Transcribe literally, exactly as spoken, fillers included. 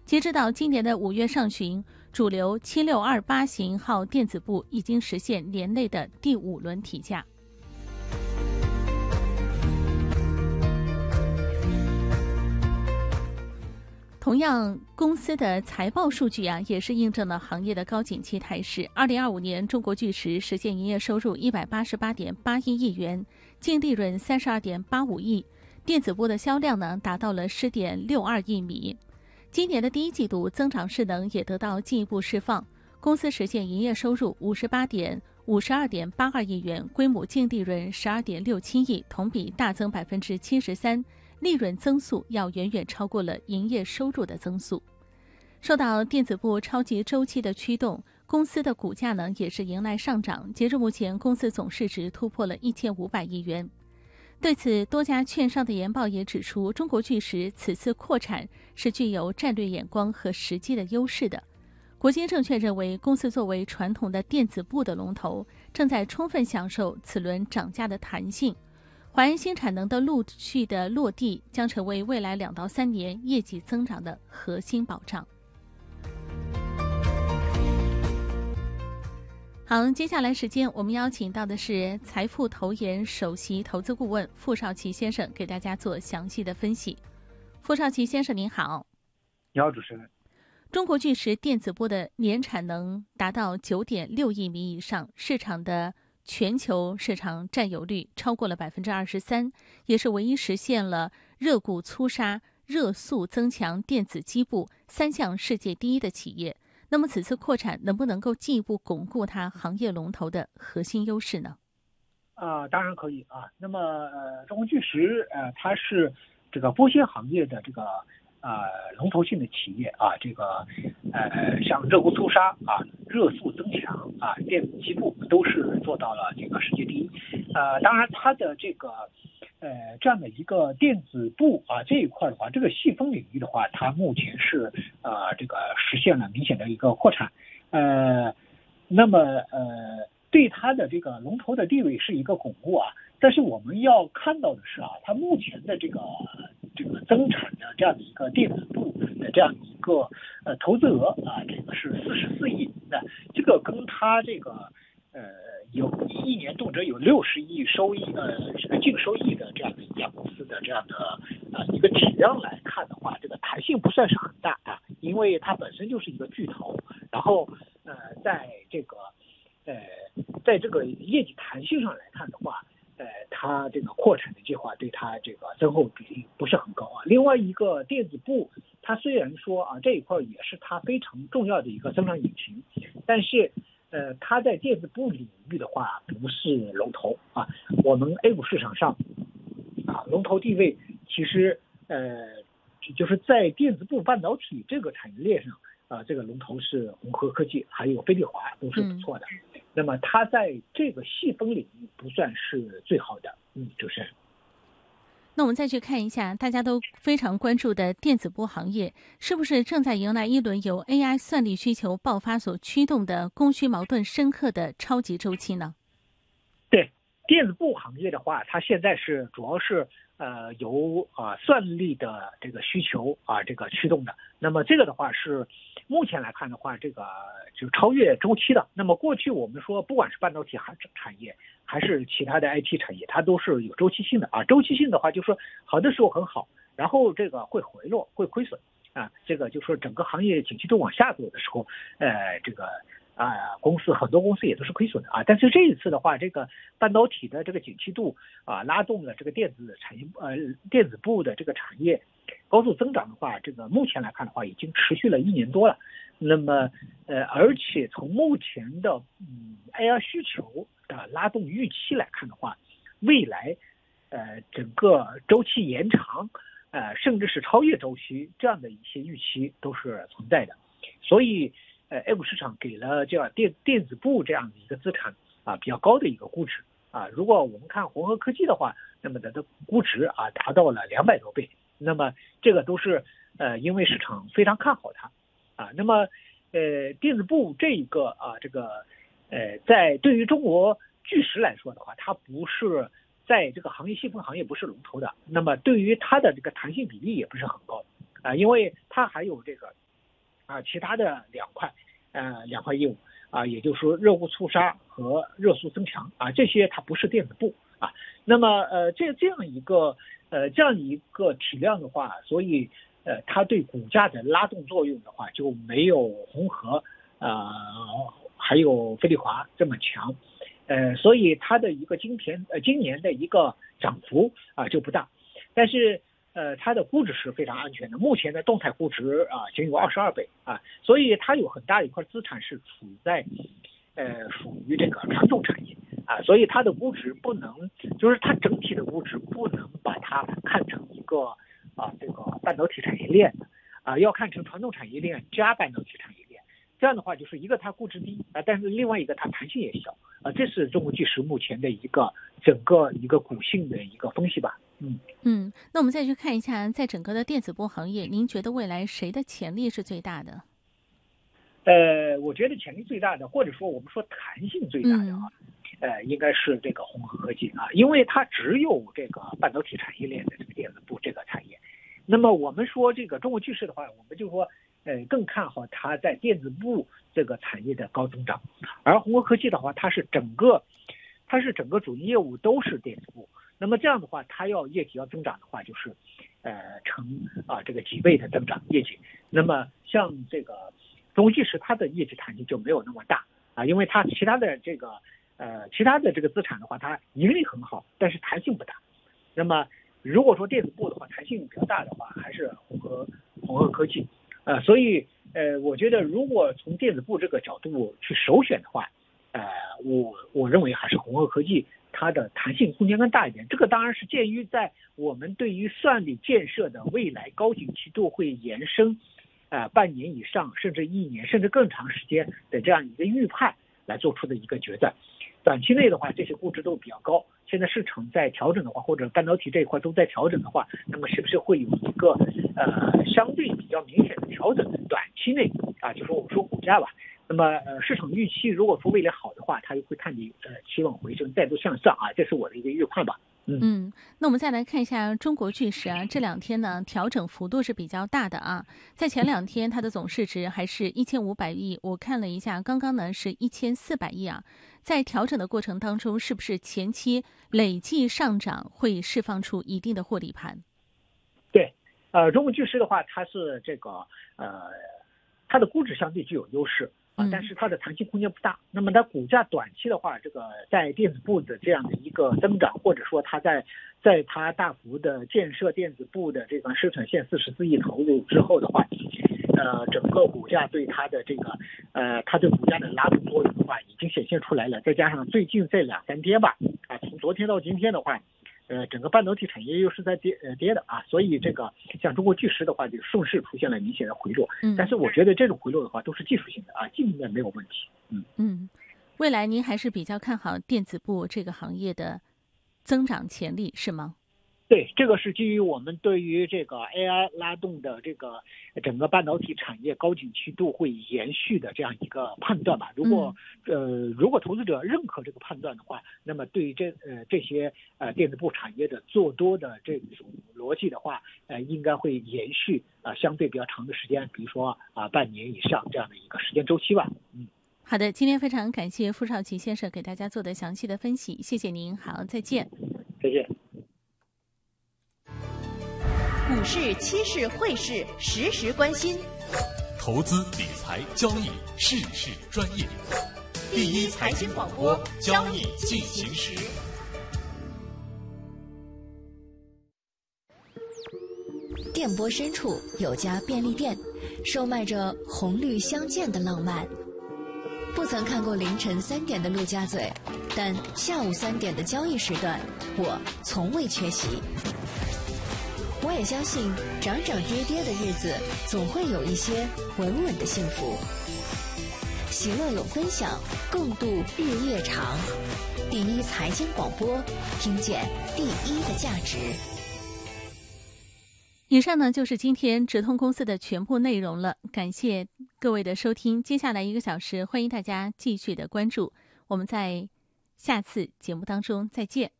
截止到今年的五月上旬，主流七六二八型号电子部已经实现年内的第五轮提价。同样，公司的财报数据啊，也是印证了行业的高景气态势。二零二五年，中国巨石实现营业收入一百八十八点八一亿元，净利润三十二点八五亿，电子部的销量呢达到了十点六二亿米。今年的第一季度增长势能也得到进一步释放，公司实现营业收入五十八点五十二点八二亿元，规模净利润十二点六七亿，同比大增百分之七十三。利润增速要远远超过了营业收入的增速。受到电子部超级周期的驱动，公司的股价呢也是迎来上涨。截至目前，公司总市值突破了一千五百亿元。对此，多家券商的研报也指出，中国巨石此次扩产是具有战略眼光和实际的优势的。国金证券认为，公司作为传统的电子部的龙头，正在充分享受此轮涨价的弹性。华安新产能的陆续的落地，将成为未来两到三年业绩增长的核心保障。好，接下来时间我们邀请到的是财富投研首席投资顾问傅少奇先生，给大家做详细的分析。傅少奇先生您好。 你好，主持人。 中国巨石电子部的年产能达到九点六亿米以上，市场的全球市场占有率超过了百分之二十三，也是唯一实现了热固粗砂、热塑增强电子基部三项世界第一的企业。那么此次扩产能不能够进一步巩固它行业龙头的核心优势呢？ 啊、呃，当然可以啊。那么呃，中国巨石呃，它是这个玻纤行业的这个呃龙头性的企业啊，这个呃像热固粗砂啊、热塑增强啊、电子基部都是做到了这个世界第一。呃，当然它的这个呃这样的一个电子部啊这一块的话，这个细分领域的话，它目前是呃这个实现了明显的一个扩产。呃，那么呃对它的这个龙头的地位是一个巩固啊。但是我们要看到的是啊，它目前的这个这个增产的这样的一个电子部的这样一个呃投资额啊，这个是四十四亿，那这个跟它这个呃有一年动辄有六十亿收益呃这个净收益的这样的一家公司的这样的呃一个质量来看的话，这个弹性不算是很大啊，因为它本身就是一个巨头，然后呃在这个呃在这个业绩弹性上来看的话。呃，它这个扩产的计划对它这个增厚比例不是很高啊。另外一个电子部，它虽然说啊这一块也是它非常重要的一个增长引擎，但是呃它在电子部领域的话不是龙头啊。我们 A 股市场上啊龙头地位其实呃就是在电子部半导体这个产业链上啊，这个龙头是宏和科技，还有飞利华都是不错的。嗯，那么它在这个细分领域不算是最好的。嗯，主持人。 那我们再去看一下大家都非常关注的电子波行业，是不是正在迎来一轮由 A I 算力需求爆发所驱动的供需矛盾深刻的超级周期呢？ 对，电子部行业的话，它现在是主要是呃由啊、呃、算力的这个需求啊这个驱动的。那么这个的话是目前来看的话，这个就超越周期的。那么过去我们说，不管是半导体还产业，还是其他的 I T 产业，它都是有周期性的啊。周期性的话，就说好的时候很好，然后这个会回落，会亏损啊。这个就说整个行业景气都往下走的时候，呃，这个啊公司很多公司也都是亏损的啊。但是这一次的话，这个半导体的这个景气度啊，拉动了这个电子产业呃电子部的这个产业高速增长的话，这个目前来看的话，已经持续了一年多了。那么，呃，而且从目前的嗯 A I 需求的拉动预期来看的话，未来呃整个周期延长，呃甚至是超越周期这样的一些预期都是存在的。所以，呃 A 股市场给了这样电电子部这样的一个资产啊比较高的一个估值啊。如果我们看宏和科技的话，那么它的估值啊达到了两百多倍。那么这个都是呃因为市场非常看好它啊。那么呃电子部这一个啊这个呃在对于中国巨石来说的话，它不是在这个行业细分行业不是龙头的。那么对于它的这个弹性比例也不是很高啊，因为它还有这个啊其他的两块呃两块业务啊，也就是说热轂促杀和热速增强啊，这些它不是电子部啊。那么呃这这样一个呃这样一个体量的话，所以呃它对股价的拉动作用的话就没有鸿核呃还有飞利华这么强。呃，所以它的一个今天呃今年的一个涨幅啊就不大，但是呃它的估值是非常安全的，目前的动态估值啊仅有二十二倍啊，所以它有很大一块资产是处在呃属于这个传统产业啊，所以它的估值不能就是它整体的估值不能把它看成一个啊这个半导体产业链的啊，要看成传统产业链加半导体产业链。这样的话，就是一个它估值低啊，但是另外一个它弹性也小啊，这是中国巨石目前的一个整个一个股性的一个分析吧。嗯嗯，那我们再去看一下，在整个的电子波行业，您觉得未来谁的潜力是最大的？ 呃，我觉得潜力最大的，或者说我们说弹性最大的啊， 嗯、 呃，应该是这个鸿核科技啊，因为它只有这个半导体产业链的这个电子部这个产业。那么我们说这个中国巨石的话，我们就说。呃，更看好它在电子部这个产业的高增长，而鸿核科技的话，它是整个，它是整个主营业务都是电子部。那么这样的话，它要业绩要增长的话，就是，呃，成啊这个几倍的增长业绩。那么像这个中国巨石，它的业绩弹性就没有那么大啊，因为它其他的这个呃其他的这个资产的话，它盈利很好，但是弹性不大。那么如果说电子部的话，弹性比较大的话，还是鸿核鸿核科技。呃，所以呃，我觉得如果从电子部这个角度去首选的话，呃，我我认为还是鸿核科技它的弹性空间更大一点。这个当然是鉴于在我们对于算力建设的未来高景气度会延伸，呃，半年以上甚至一年甚至更长时间的这样一个预判来做出的一个决断。短期内的话，这些估值都比较高。现在市场在调整的话，或者半导体这一块都在调整的话，那么是不是会有一个呃相对比较明显的调整？短期内啊，就说我们说股价吧，那么呃市场预期如果说未来好的话，它就会探底呃期望回升，再度向上啊，这是我的一个预判吧。 嗯嗯，那我们再来看一下中国巨石啊，这两天呢调整幅度是比较大的啊。在前两天它的总市值还是一千五百亿，我看了一下，刚刚呢是一千四百亿啊。在调整的过程当中，是不是前期累计上涨会释放出一定的获利盘？ 对，呃，中国巨石的话，它是这个呃，它的估值相对具有优势。啊，但是它的弹性空间不大。那么它股价短期的话，这个在电子部的这样的一个增长，或者说它在在它大幅的建设电子部的这个生产线四十四亿投入之后的话，呃，整个股价对它的这个呃，它对股价的拉动作用的话，已经显现出来了。再加上最近这两三天吧，啊，从昨天到今天的话。呃，整个半导体产业又是在跌呃跌的啊，所以这个像中国巨石的话，就顺势出现了明显的回落。嗯，但是我觉得这种回落的话都是技术性的啊，技术面没有问题。嗯嗯，未来您还是比较看好电子部这个行业的增长潜力，是吗？ 对，这个是基于我们对于这个 A I 拉动的这个整个半导体产业高景气度会延续的这样一个判断吧。如果、嗯、呃如果投资者认可这个判断的话，那么对于这呃这些呃电子部产业的做多的这种逻辑的话，呃应该会延续啊、呃、相对比较长的时间，比如说啊、呃、半年以上这样的一个时间周期吧。嗯， 好的，今天非常感谢傅少奇先生给大家做的详细的分析，谢谢您，好，再见。 再见。 股市、期市、汇市，时时关心。 投资理财交易，事事专业。第一财经广播，交易进行时。 电波深处有家便利店，售卖着红绿相间的浪漫。不曾看过凌晨三点的陆家嘴，但下午三点的交易时段，我从未缺席。我也相信涨涨跌跌的日子总会有一些稳稳的幸福，喜乐有分享，共度日夜长。第一财经广播，听见第一的价值。 以上呢就是今天直通公司的全部内容了，感谢各位的收听。接下来一个小时，欢迎大家继续的关注，我们在下次节目当中再见。